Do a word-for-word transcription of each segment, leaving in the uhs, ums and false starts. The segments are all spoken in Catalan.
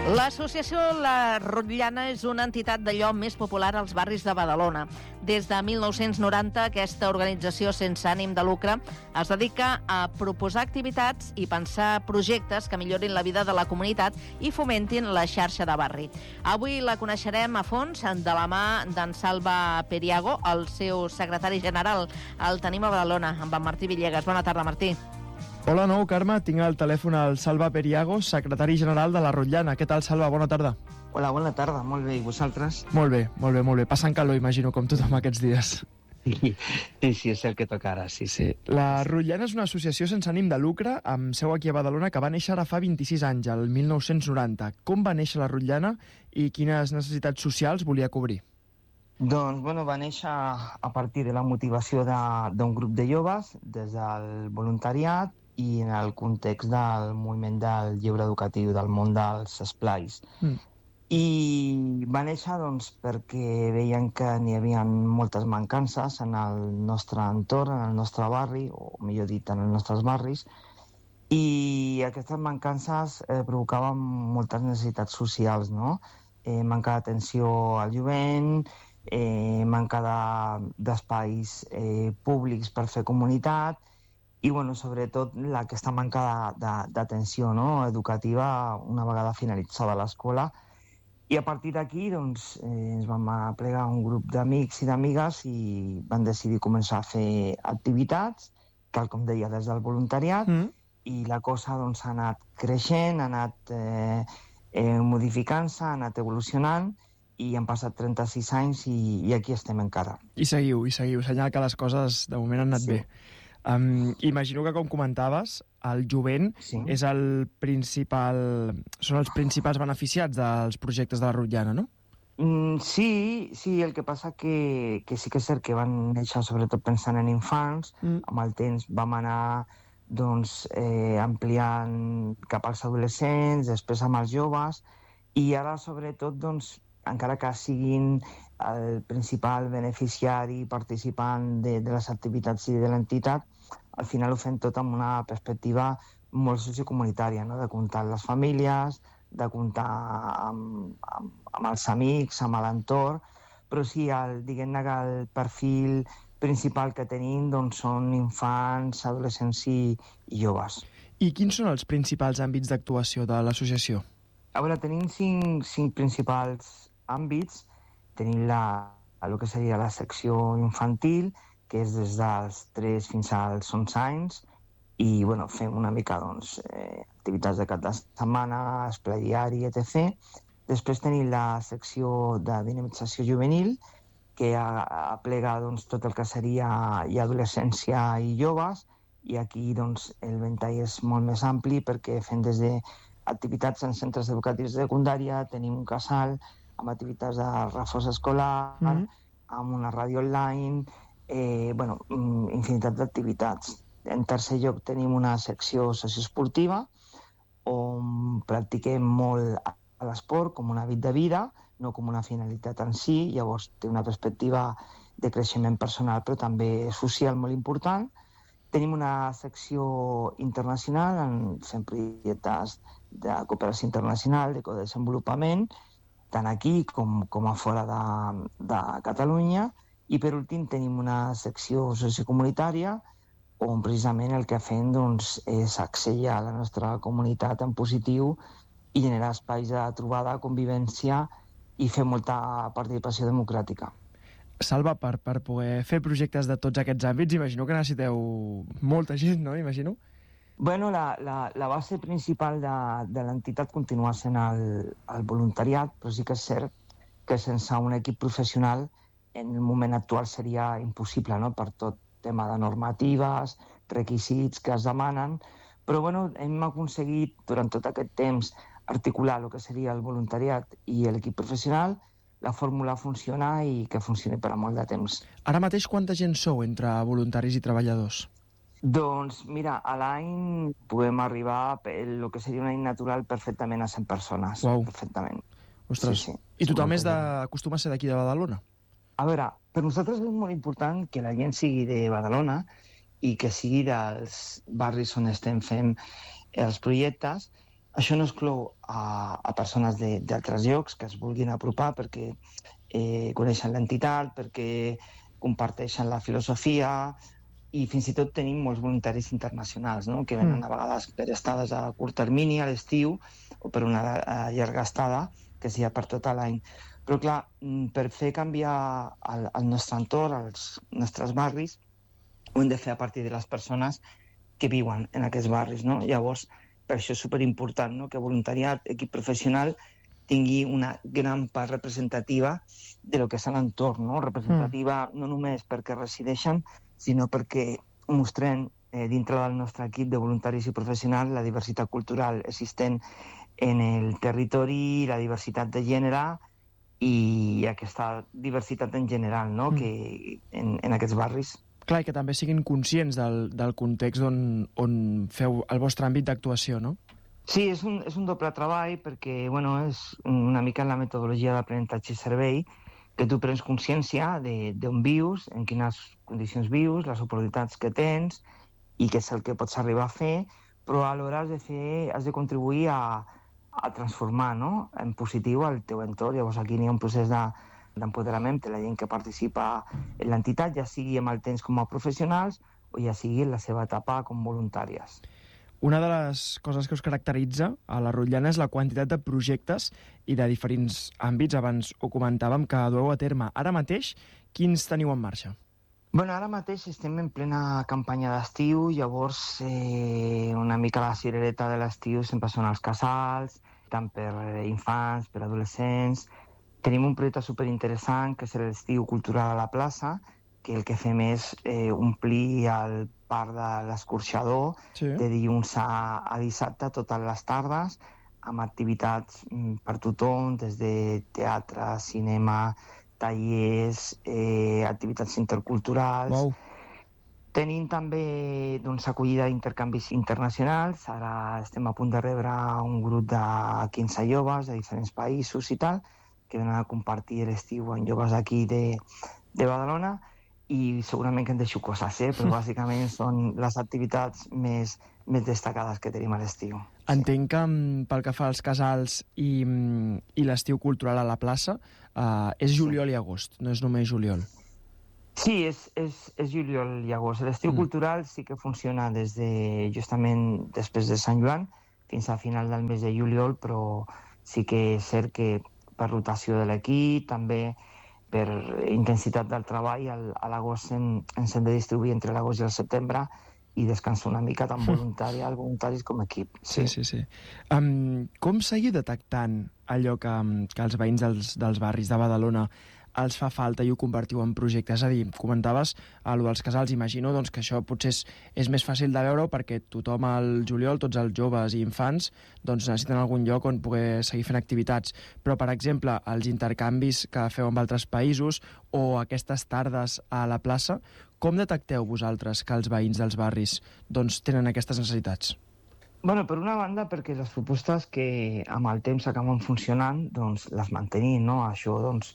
L'associació La Rotllana és una entitat d'allò més popular als barris de Badalona. Des de mil nou-cents noranta, aquesta organització sense ànim de lucre es dedica a proposar activitats i pensar projectes que millorin la vida de la comunitat i fomentin la xarxa de barri. Avui la coneixerem a fons de la mà d'en Salva Periago, el seu secretari general. El tenim a Badalona, amb en Martí Villegas. Bona tarda, Martí. Hola, nou, Carme. Tinc al telèfon el Salva Periago, secretari general de La Rotllana. Què tal, Salva? Bona tarda. Hola, bona tarda. Molt bé. I vosaltres? Molt bé, molt bé, molt bé. Passant calor, imagino, com tothom aquests dies. Sí, sí, és el que toca ara, sí, sí. La Rotllana és una associació sense ànim de lucre amb seu aquí a Badalona que va néixer ara fa vint-i-sis anys, el mil nou-cents noranta. Com va néixer la Rotllana i quines necessitats socials volia cobrir? Doncs, bueno, va néixer a partir de la motivació d'un grup de joves des del voluntariat i en el context del moviment del lleure educatiu, del món dels esplais. Mm. I va néixer doncs, perquè veien que n'hi havia moltes mancances en el nostre entorn, en el nostre barri, o millor dit, en els nostres barris, i aquestes mancances eh, provocaven moltes necessitats socials, no? Eh, manca d'atenció al jovent, eh, manca d'espais eh, públics per fer comunitat, i bueno, sobretot la, aquesta manca d'atenció, no? educativa una vegada finalitzada l'escola. I a partir d'aquí doncs, eh, ens vam aplegar un grup d'amics i d'amigues i vam decidir començar a fer activitats, tal com deia, des del voluntariat, mm. i la cosa doncs, ha anat creixent, ha anat eh, eh, modificant-se, ha anat evolucionant, i han passat trenta-sis anys i, i aquí estem encara. I seguiu, i seguiu. Senyal que les coses de moment han anat sí. bé. Um, imagino que, com comentaves, el jovent sí. és el principal, són els principals beneficiats dels projectes de la Rotllana, no? Mm, sí, sí, el que passa que, que sí que és cert que van néixer sobretot pensant en infants, mm. amb el temps vam anar doncs, eh, ampliant cap als adolescents, després amb els joves, i ara sobretot doncs, encara que siguin el principal beneficiari participant de, de les activitats i de l'entitat, al final ho fem tot amb una perspectiva molt sociocomunitària, no? De comptar amb les famílies, de comptar amb, amb, amb els amics, amb l'entorn, però sí, el, diguem-ne que el perfil principal que tenim doncs, són infants, adolescents i, i joves. I quins són els principals àmbits d'actuació de l'associació? A veure, tenim cinc, cinc principals àmbits. Tenim la, el que seria la secció infantil, que és des dels tres fins als onze anys, i bueno, fem una mica doncs, eh, activitats de cap de setmana, esplai diari, etcètera. Després tenim la secció de dinamització juvenil, que aplega doncs, tot el que seria i adolescència i joves, i aquí doncs, el ventall és molt més ampli perquè fem des de activitats en centres educatius de secundària, tenim un casal amb activitats de reforç escolar, mm-hmm. amb una ràdio online, eh, bueno, infinitat d'activitats. En tercer lloc tenim una secció socioesportiva on practiquem molt l'esport com un hàbit de vida, no com una finalitat en si, llavors té una perspectiva de creixement personal però també social molt important. Tenim una secció internacional en fem projectes de cooperació internacional, de codesenvolupament, tant aquí com, com a fora de, de Catalunya. I per últim tenim una secció sociocomunitària on precisament el que fem doncs, és accellar la nostra comunitat en positiu i generar espais de trobada, convivència i fer molta participació democràtica. Salva, per, per poder fer projectes de tots aquests àmbits, imagino que necessiteu molta gent, no? Imagino. Bueno, la, la, la base principal de, de l'entitat continua sent el, el voluntariat, però sí que és cert que sense un equip professional en el moment actual seria impossible, no? Per tot tema de normatives, requisits que es demanen, però bueno, hem aconseguit durant tot aquest temps articular el que seria el voluntariat i l'equip professional. La fórmula funciona i que funcioni per a molt de temps. Ara mateix quanta gent sou entre voluntaris i treballadors? Doncs mira, a l'any podem arribar, el que seria un any natural, perfectament a cent persones. Uau. Perfectament. Ostres, sí, sí. I tothom és de... acostuma a ser d'aquí de Badalona? A veure, per nosaltres és molt important que la gent sigui de Badalona i que sigui dels barris on estem fent els projectes. Això no exclou a, a persones d'altres llocs que es vulguin apropar perquè eh, coneixen l'entitat, perquè comparteixen la filosofia, i fins i tot tenim molts voluntaris internacionals, no?, que venen a vegades per estades a curt termini, a l'estiu, o per una llarga estada, que sigui per tot l'any. Però, clar, per fer canviar el, el nostre entorn, els nostres barris, ho hem de fer a partir de les persones que viuen en aquests barris, no? Llavors, per això és superimportant, no?, que voluntariat, equip professional, tingui una gran part representativa de lo que és l'entorn, no? Representativa mm. no només perquè resideixen, sinó perquè mostrem eh, dintre del nostre equip de voluntaris i professionals la diversitat cultural existent en el territori, la diversitat de gènere i aquesta diversitat en general, no?, mm. que en, en aquests barris. Clar, i que també siguin conscients del, del context on, on feu el vostre àmbit d'actuació, no? Sí, és un, és un doble treball perquè, bueno, és una mica en la metodologia d'aprenentatge i servei que tu prens consciència d'on vius, en quines condicions vius, les oportunitats que tens i què és el que pots arribar a fer, però alhora has de, fer, has de contribuir a, a transformar, no?, en positiu el teu entorn. Llavors aquí n'hi ha un procés de d'empoderament de la gent que participa en l'entitat, ja sigui amb el temps com a professionals o ja sigui en la seva etapa com voluntàries. Una de les coses que us caracteritza a la Rotllana és la quantitat de projectes i de diferents àmbits. Abans ho comentàvem que dueu a terme. Ara mateix, quins teniu en marxa? Bueno, ara mateix estem en plena campanya d'estiu, llavors eh, una mica la cirereta de l'estiu sempre són els casals, tant per infants, per adolescents. Tenim un projecte superinteressant que és l'estiu cultural a la plaça, que el que fem és eh, omplir el parc de l'Escorxador sí. de dilluns a, a dissabte totes les tardes, amb activitats per tothom, des de teatre, cinema, tallers, eh, activitats interculturals. Wow. Tenim també doncs, acollida d'intercanvis internacionals. Ara estem a punt de rebre un grup de quinze joves de diferents països i tal, que venen a compartir l'estiu amb joves aquí de, de Badalona, i segurament que en deixo coses, eh? Però bàsicament són les activitats més, més destacades que tenim a l'estiu. Entenc que pel que fa als casals i, i l'estiu cultural a la plaça, uh, és juliol i agost, no és només juliol. Sí, és, és, és juliol i agost. L'estiu mm. cultural sí que funciona des de, justament després de Sant Joan fins a final del mes de juliol, però sí que és cert que per rotació de l'equip, també per intensitat del treball, a l'agost ens hem de distribuir entre l'agost i el setembre i descansar una mica tant voluntari, els voluntaris com equip. Sí, sí, sí. sí. Um, com seguiu detectant allò que, que els veïns dels, dels barris de Badalona els fa falta i ho convertiu en projecte? És a dir, comentaves allò dels casals, imagino doncs, que això potser és, és més fàcil de veure perquè tothom al juliol, tots els joves i infants, doncs necessiten algun lloc on poder seguir fent activitats. Però, per exemple, els intercanvis que feu amb altres països o aquestes tardes a la plaça, com detecteu vosaltres que els veïns dels barris doncs, tenen aquestes necessitats? Bueno, per una banda, perquè les propostes que amb el temps acaben funcionant, doncs les mantenim, no? Això, doncs,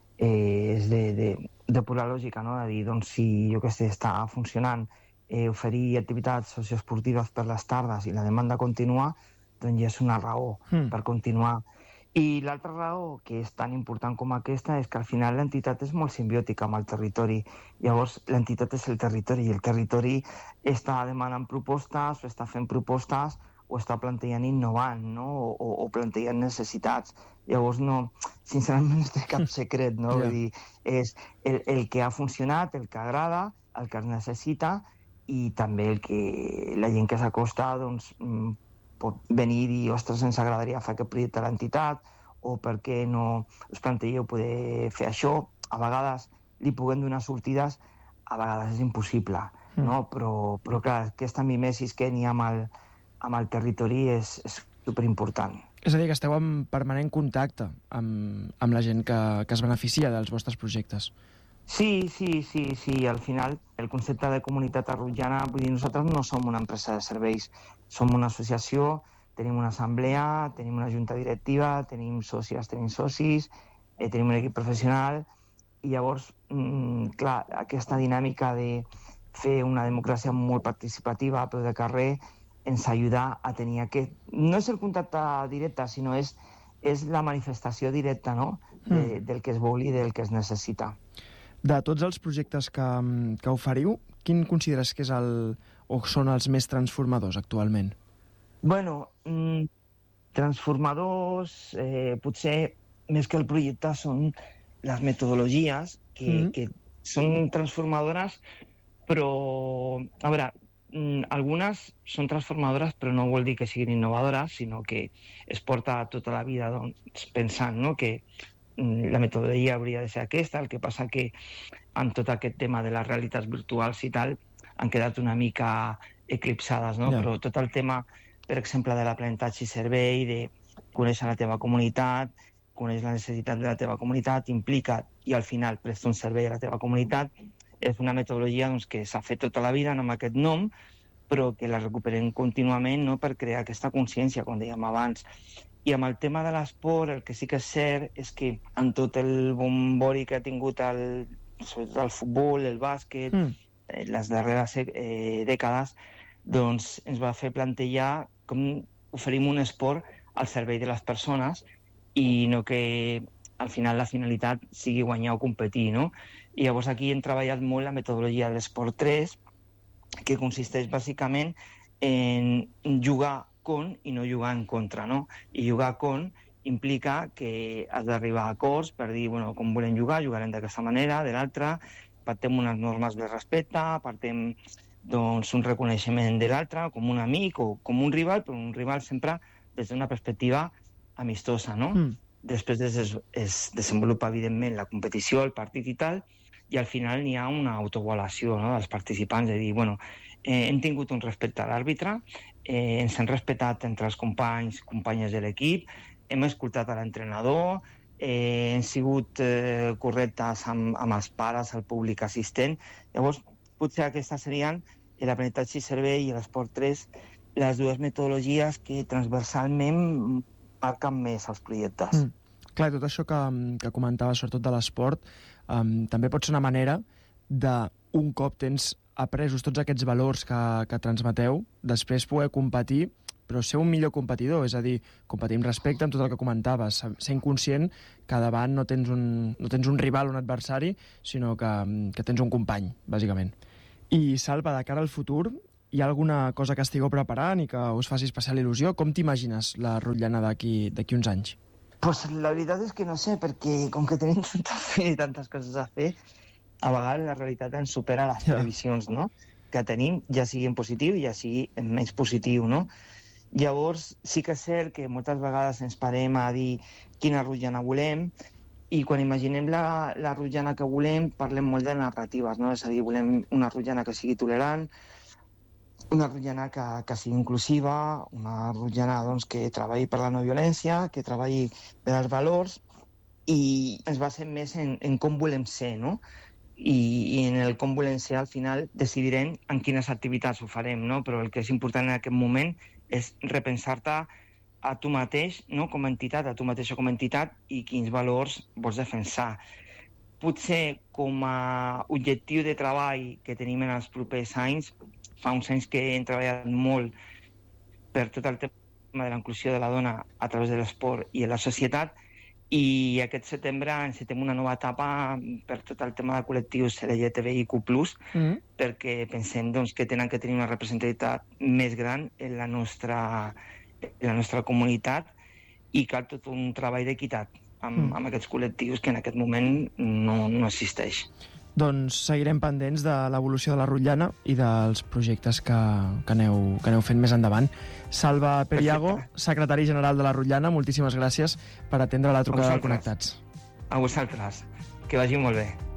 Eh, és de, de, de pura lògica, no? De dir, doncs, si jo que sé, està funcionant eh, oferir activitats socioesportives per les tardes i la demanda continua, doncs ja és una raó mm. per continuar. I l'altra raó, que és tan important com aquesta, és que al final l'entitat és molt simbiòtica amb el territori. Llavors, l'entitat és el territori, i el territori està demanant propostes, o està fent propostes, o està plantejant innovant, no? o, o plantejant necessitats. Llavors, no, sincerament no té cap secret, no? Yeah. Vull dir, és el, el que ha funcionat, el que agrada, el que es necessita, i també el que la gent que s'acosta doncs, pot venir i dir, ostres, ens agradaria fer aquest projecte a l'entitat, o per què no us plantejeu poder fer això. A vegades li puguem donar sortides, a vegades és impossible, mm. no? Però, però clar, aquesta mimesis que n'hi ha amb el, amb el territori és, és superimportant. És a dir, que esteu en permanent contacte amb, amb la gent que, que es beneficia dels vostres projectes. Sí, sí, sí, sí. Al final, el concepte de comunitat arrotllana, vull dir, nosaltres no som una empresa de serveis, som una associació, tenim una assemblea, tenim una junta directiva, tenim sòcies, tenim socis, eh, tenim un equip professional, i llavors, mm, clar, aquesta dinàmica de fer una democràcia molt participativa a peu de carrer ens ajuda a tenir aquest... No és el contacte directe, sinó és, és la manifestació directa, no? De, mm. del que es vol i del que es necessita. De tots els projectes que, que oferiu, quin consideres que és el, o són els més transformadors actualment? Bueno, mmm, transformadors, eh, potser més que el projecte són les metodologies que, mm. que són transformadores, però, a veure, mmm, algunes són transformadores, però no vol dir que siguin innovadores, sinó que es porta tota la vida doncs, pensant, no?, que la metodologia hauria de ser aquesta, el que passa que amb tot aquest tema de les realitats virtuals i tal han quedat una mica eclipsades, no? Yeah. Però tot el tema, per exemple, de l'aprenentatge i servei, de conèixer la teva comunitat, conèixer la necessitat de la teva comunitat, implica i al final presta un servei a la teva comunitat, és una metodologia doncs, que s'ha fet tota la vida amb aquest nom, però que la recuperem contínuament, no?, per crear aquesta consciència, com dèiem abans. I amb el tema de l'esport, el que sí que és cert és que amb tot el bombori que ha tingut el, sobretot el futbol, el bàsquet, mm. eh, les darreres eh, dècades, doncs ens va fer plantejar com oferim un esport al servei de les persones i no que al final la finalitat sigui guanyar o competir, no? I llavors aquí hem treballat molt la metodologia de l'esport tres, que consisteix bàsicament en jugar con i no jugar en contra, no? I jugar con implica que has d'arribar a acords per dir, bueno, com volem jugar, jugarem d'aquesta manera, de l'altra, partem unes normes de respecte, partem doncs, un reconeixement de l'altre, com un amic o com un rival, però un rival sempre des d'una perspectiva amistosa, no? Mm. Després es, es desenvolupa, evidentment, la competició, el partit i tal, i al final n'hi ha una autoavaluació, no?, dels participants, de dir, bueno, eh, hem tingut un respecte a l'àrbitre, eh, ens hem respectat entre els companys, companyes de l'equip, hem escoltat a l'entrenador, eh, hem sigut eh, correctes amb, amb els pares, el públic assistent. Llavors, potser aquestes serien l'aprenentatge i servei i l'esport tres, les dues metodologies que transversalment marquen més els projectes. Mm. Clar, tot això que, que comentaves, sobretot de l'esport, um, també pot ser una manera de, un cop tens apresos tots aquests valors que, que transmeteu, després poder competir, però ser un millor competidor, és a dir, competir amb respecte amb tot el que comentaves, ser inconscient que davant no tens un, no tens un rival, un adversari, sinó que, que tens un company, bàsicament. I, Salva, de cara al futur, hi ha alguna cosa que estigueu preparant i que us faci especial il·lusió? Com t'imagines la Rotllana d'aquí d'aquí uns anys? Pues la veritat és que no sé, perquè com que tenim tanta feina i tantes coses a fer, a vegades la realitat ens supera les previsions, no?, que tenim, ja sigui en positiu, ja sigui en menys positiu, no? Llavors, sí que és cert que moltes vegades ens parem a dir quina Rotllana volem, i quan imaginem la, la Rotllana que volem, parlem molt de narratives, no? És a dir, volem una Rotllana que sigui tolerant, una Rotllana que, que sigui inclusiva, una Rotllana doncs, que treballi per la no violència, que treballi per els valors, i ens basem més en, en com volem ser, no? I, i en el com volem ser, al final, decidirem en quines activitats ho farem, no? Però el que és important en aquest moment és repensar-te a tu mateix, no? Com a entitat, a tu mateixa com a entitat, i quins valors vols defensar. Potser com a objectiu de treball que tenim en els propers anys, fa uns anys que hem treballat molt per tot el tema de la inclusió de la dona a través de l'esport i en la societat, i aquest setembre encetem una nova etapa per tot el tema de col·lectius L G T B I Q plus, mm. perquè pensem doncs, que tenen que tenir una representativitat més gran en la nostra, en la nostra comunitat, i cal tot un treball d'equitat amb, mm. amb aquests col·lectius que en aquest moment no, no existeix. Doncs seguirem pendents de l'evolució de la Rotllana i dels projectes que, que, aneu, que aneu fent més endavant. Salva Periago, secretari general de la Rotllana, moltíssimes gràcies per atendre la trucada de Connectats. A vosaltres. Que vagi molt bé.